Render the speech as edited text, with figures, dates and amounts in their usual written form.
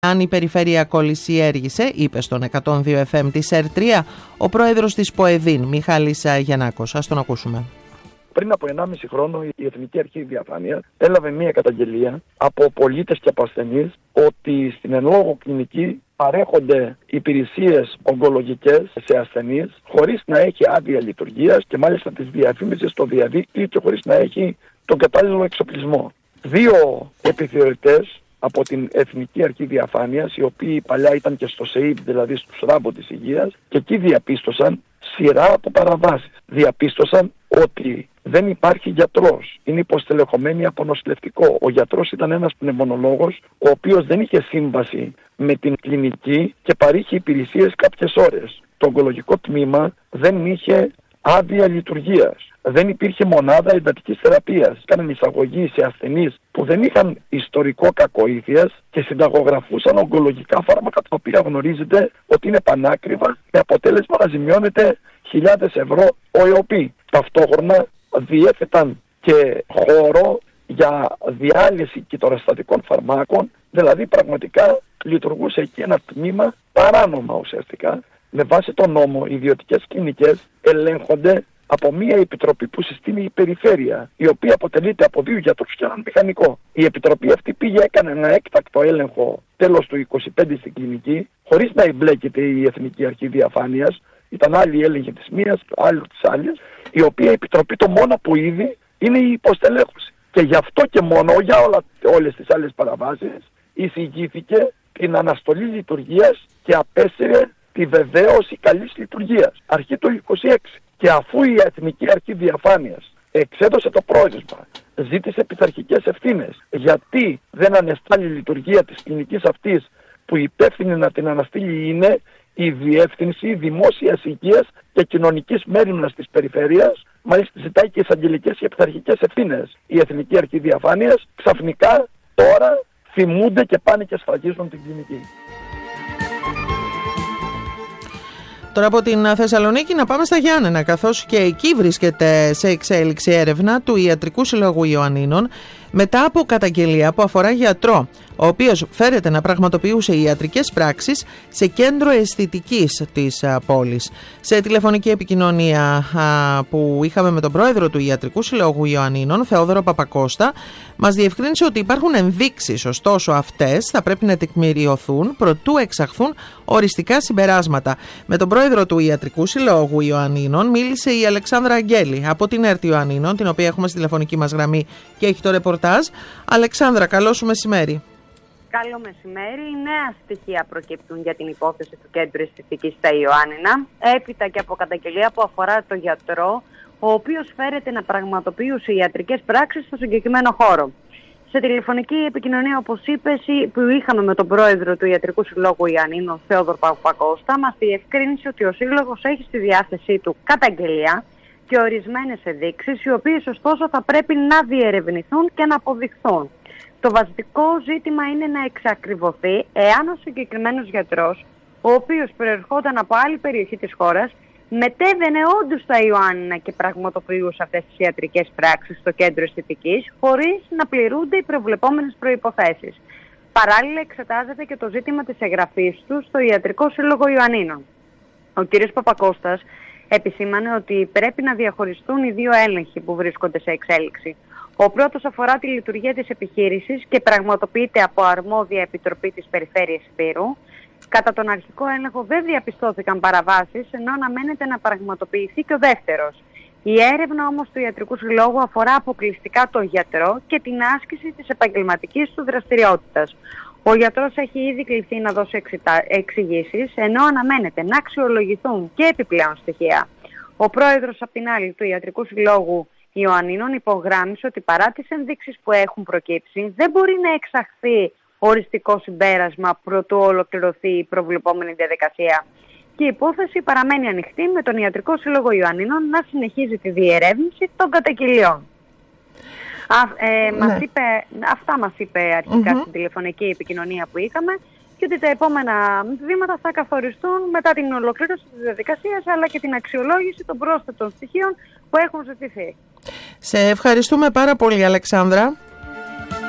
Αν η περιφέρεια κολυσιέργησε, είπε στον 102 FM της ΕΡΤ3 ο πρόεδρος της ΠΟΕΔΗΝ, Μιχάλης Γιαννάκος. Ας τον ακούσουμε. Πριν από 1,5 χρόνο η Εθνική Αρχή Διαφάνειας έλαβε μία καταγγελία από πολίτες και από ασθενείς ότι στην εν λόγω κλινική παρέχονται υπηρεσίες ογκολογικές σε ασθενείς χωρίς να έχει άδεια λειτουργίας και μάλιστα τις διαφήμιζε στο διαδίκτυο και χωρίς να έχει τον κατάλληλο εξοπλισμό. 2 επιθεωρητές από την Εθνική Αρχή Διαφάνειας, οι οποίοι παλιά ήταν και στο ΣΕΙΠ, δηλαδή στους ράμπο της υγείας, και εκεί διαπίστωσαν σειρά από παραβάσεις. Διαπίστωσαν ότι δεν υπάρχει γιατρός, είναι υποστελεχωμένοι από νοσηλευτικό. Ο γιατρός ήταν ένας πνευμονολόγος, ο οποίος δεν είχε σύμβαση με την κλινική και παρήχε υπηρεσίες κάποιες ώρες. Το ογκολογικό τμήμα δεν είχε άδεια λειτουργίας. Δεν υπήρχε μονάδα εντατικής θεραπείας. Κάναν εισαγωγή σε ασθενείς που δεν είχαν ιστορικό κακοήθειας και συνταγογραφούσαν ογκολογικά φάρμακα τα οποία γνωρίζετε ότι είναι πανάκριβα, με αποτέλεσμα να ζημιώνεται χιλιάδες ευρώ ο ΕΟΠΗ. Ταυτόχρονα διέθεταν και χώρο για διάλυση κυτοραστατικών φαρμάκων, δηλαδή πραγματικά λειτουργούσε εκεί ένα τμήμα παράνομα ουσιαστικά. Με βάση τον νόμο, οι ιδιωτικές κλινικές ελέγχονται από μια επιτροπή που συστήνει η περιφέρεια, η οποία αποτελείται από 2 γιατρούς και έναν μηχανικό. Η επιτροπή αυτή έκανε ένα έκτακτο έλεγχο τέλος του 2025 στην κλινική, χωρίς να εμπλέκεται η Εθνική Αρχή Διαφάνειας. Ήταν άλλη έλεγχη της μίας, άλλη της άλλης, η οποία επιτροπή το μόνο που είδε είναι η υποστελέχωση. Και γι' αυτό και μόνο, για όλες τις άλλες παραβάσεις, εισηγήθηκε την αναστολή λειτουργίας και απέσυρε τη βεβαίωση καλής λειτουργίας, αρχή του 26. Και αφού η Εθνική Αρχή Διαφάνειας εξέδωσε το πρόεδρευμα, ζήτησε πειθαρχικές ευθύνες, γιατί δεν ανεστάλλει η λειτουργία της κλινικής αυτής, που υπεύθυνη να την αναστείλει είναι η Διεύθυνση Δημόσιας Υγείας και Κοινωνικής Μέριμνας της Περιφέρειας, μάλιστα ζητάει και εισαγγελικές και πειθαρχικές ευθύνες. Η Εθνική Αρχή Διαφάνειας ξαφνικά τώρα θυμούνται και πάνε και σφραγίζουν την κλινική. Τώρα από την Θεσσαλονίκη να πάμε στα Γιάννενα, καθώς και εκεί βρίσκεται σε εξέλιξη έρευνα του Ιατρικού Συλλόγου Ιωαννίνων μετά από καταγγελία που αφορά γιατρό, ο οποίος φέρεται να πραγματοποιούσε ιατρικές πράξεις σε κέντρο αισθητικής της πόλης. Σε τηλεφωνική επικοινωνία που είχαμε με τον πρόεδρο του Ιατρικού Συλλόγου Ιωαννίνων, Θεόδωρο Παπακώστα, μας διευκρίνησε ότι υπάρχουν ενδείξεις, ωστόσο αυτές θα πρέπει να τεκμηριωθούν προτού εξαχθούν οριστικά συμπεράσματα. Με τον πρόεδρο του Ιατρικού Συλλόγου Ιωαννίνων μίλησε η Αλεξάνδρα Αγγέλη από την ΕΡΤ Ιωαννίνων, την οποία έχουμε στη τηλεφωνική μας γραμμή και έχει το ρεπορτάζ. Αλεξάνδρα, καλό σου μεσημέρι. Καλό μεσημέρι. Νέα στοιχεία προκύπτουν για την υπόθεση του Κέντρου Αισθητικής στα Ιωάννινα, έπειτα και από καταγγελία που αφορά το γιατρό, ο οποίος φέρεται να πραγματοποιούσε ιατρικές πράξεις στο συγκεκριμένο χώρο. Σε τηλεφωνική επικοινωνία, όπως είπες, που είχαμε με τον πρόεδρο του Ιατρικού Συλλόγου Ιωαννίνων, Θεόδωρο Παπακώστα, μας διευκρίνησε ότι ο Σύλλογος έχει στη διάθεσή του καταγγελία και ορισμένες ενδείξεις, οι οποίες ωστόσο θα πρέπει να διερευνηθούν και να αποδειχθούν. Το βασικό ζήτημα είναι να εξακριβωθεί εάν ο συγκεκριμένος γιατρός, ο οποίος προερχόταν από άλλη περιοχή της χώρας, μετέβαινε όντως στα Ιωάννινα και πραγματοποιούσε αυτές τις ιατρικές πράξεις στο κέντρο αισθητικής, χωρίς να πληρούνται οι προβλεπόμενες προϋποθέσεις. Παράλληλα, εξετάζεται και το ζήτημα της εγγραφής του στο Ιατρικό Σύλλογο Ιωαννίνων. Ο κ. Παπακώστας επισήμανε ότι πρέπει να διαχωριστούν οι 2 έλεγχοι που βρίσκονται σε εξέλιξη. Ο πρώτος αφορά τη λειτουργία της επιχείρησης και πραγματοποιείται από αρμόδια επιτροπή της Περιφέρειας Υπήρου. Κατά τον αρχικό έλεγχο δεν διαπιστώθηκαν παραβάσεις, ενώ αναμένεται να πραγματοποιηθεί και ο δεύτερος. Η έρευνα όμως του Ιατρικού Συλλόγου αφορά αποκλειστικά τον γιατρό και την άσκηση της επαγγελματικής του δραστηριότητας. Ο γιατρός έχει ήδη κληθεί να δώσει εξηγήσεις, ενώ αναμένεται να αξιολογηθούν και επιπλέον στοιχεία. Ο πρόεδρος, απ' την άλλη, του Ιατρικού Συλλόγου Ιωαννίνων υπογράμμισε ότι παρά τις ενδείξεις που έχουν προκύψει, δεν μπορεί να εξαχθεί οριστικό συμπέρασμα προτού ολοκληρωθεί η προβλεπόμενη διαδικασία. Και η υπόθεση παραμένει ανοιχτή, με τον Ιατρικό Σύλλογο Ιωαννίνων να συνεχίζει τη διερεύνηση των καταγγελιών. Αυτά μας είπε αρχικά στην τηλεφωνική επικοινωνία που είχαμε, και ότι τα επόμενα βήματα θα καθοριστούν μετά την ολοκλήρωση της διαδικασίας, αλλά και την αξιολόγηση των πρόσθετων στοιχείων που έχουν ζητηθεί. Σε ευχαριστούμε πάρα πολύ, Αλεξάνδρα.